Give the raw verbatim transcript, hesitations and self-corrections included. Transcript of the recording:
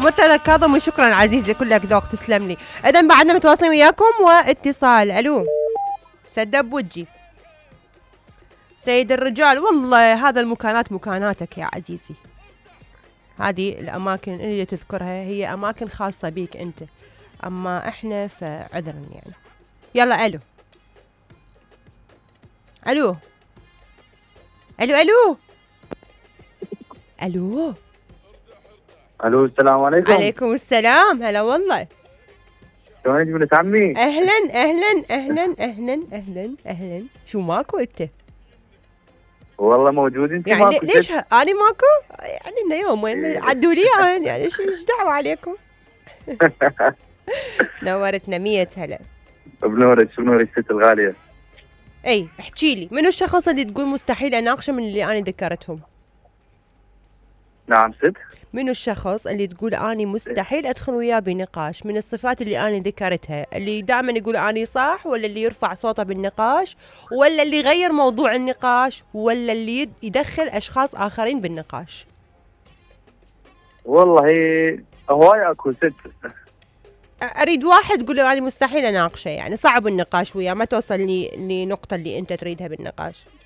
مرتضى الكاظم، وشكرا عزيزي كلك ذوق، تسلم لي. اذا بعدنا متواصلين وياكم واتصال. الو سدب وجهي سيد الرجال. والله هذا المكانات مكاناتك يا عزيزي، هذه الاماكن اللي تذكرها هي اماكن خاصه بيك انت، اما احنا فعذرا يعني. يلا الو الو الو الو الو الو السلام عليكم. عليكم السلام. هلا والله. شلونك بنت عمي؟ اهلا اهلا اهلا اهلا اهلا اهلا. شو ماكو انت؟ والله موجود. انت يعني ماكو؟ ليش ه... انا ماكو؟ يعني انه يومين إيه. عدوا لي يعني, يعني ايش دعوه عليكم؟ نورتنا مية هلا. بنورك بنورك ست الغاليه. اي احكي لي، منو الشخص اللي تقول مستحيل اناقشه من اللي انا ذكرتهم؟ نعم ست. منو الشخص اللي تقول اني مستحيل ادخل وياه بنقاش من الصفات اللي انا ذكرتها، اللي دائما يقول اني صح، ولا اللي يرفع صوته بالنقاش، ولا اللي يغير موضوع النقاش، ولا اللي يدخل اشخاص اخرين بالنقاش؟ والله هواي اكو ست. اريد واحد تقول له اني مستحيل اناقشه، يعني صعب النقاش وياه، ما توصل لي لنقطه اللي انت تريدها بالنقاش.